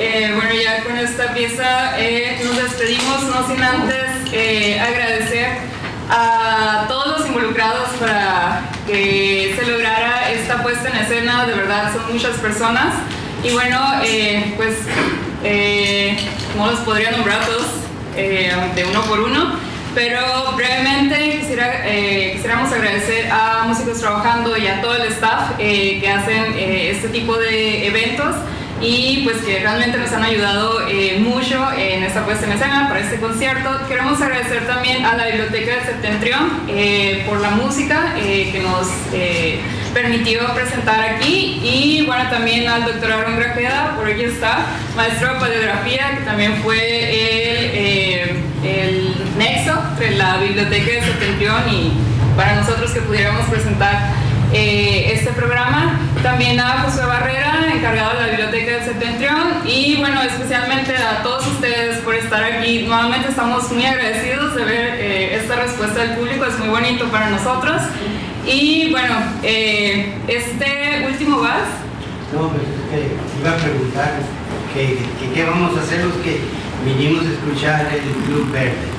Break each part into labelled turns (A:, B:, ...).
A: Bueno, ya con esta pieza nos despedimos, no sin antes agradecer a todos los involucrados para que se lograra esta puesta en escena. De verdad, son muchas personas. Y bueno, pues, no los podría nombrar todos de uno por uno, pero brevemente quisiéramos agradecer a Músicos Trabajando y a todo el staff que hacen este tipo de eventos y pues que realmente nos han ayudado mucho en esta puesta en escena para este concierto. Queremos agradecer también a la Biblioteca del Septentrión por la música que nos permitió presentar aquí, y bueno, también al doctor Aaron Grajeda, por aquí está, maestro de paleografía, que también fue el nexo entre la Biblioteca del Septentrión y para nosotros que pudiéramos presentar este programa. También a Josué Barrera, encargado de la Biblioteca del Septentrión, y bueno, especialmente a todos ustedes por estar aquí. Nuevamente estamos muy agradecidos de ver esta respuesta del público, es muy bonito para nosotros. Y bueno, este último vals.
B: No, pero es que iba a preguntar que qué vamos a hacer los que vinimos a escuchar el Club Verde.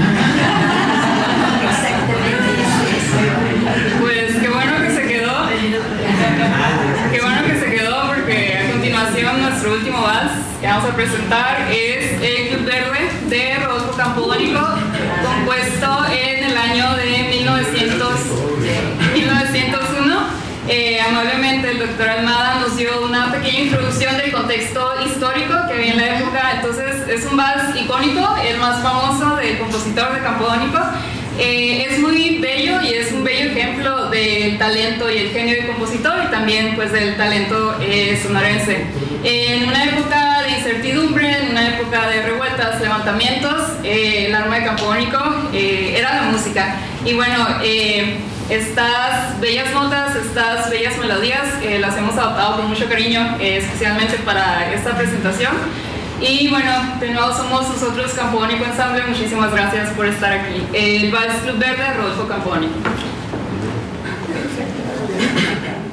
A: Pues qué bueno que se quedó. Qué bueno que se quedó, porque a continuación nuestro último vals que vamos a presentar es el Club Verde de Rodolfo Campodónico, compuesto en el año de 1901. Amablemente el doctor Almada nos dio una pequeña introducción del contexto histórico que había en la época. Entonces es un vals icónico, el más famoso del compositor de Campodónico. Es muy bello y es un bello ejemplo del talento y el genio del compositor, y también pues del talento sonorense. En una época de incertidumbre, en una época de revueltas, levantamientos, el arma de Campodónico era la música. Y bueno, estas bellas notas, estas bellas melodías las hemos adoptado con mucho cariño, especialmente para esta presentación. Y bueno, de nuevo somos nosotros Campodónico Ensamble. Muchísimas gracias por estar aquí. El Vals Club Verde, Rodolfo Campodónico.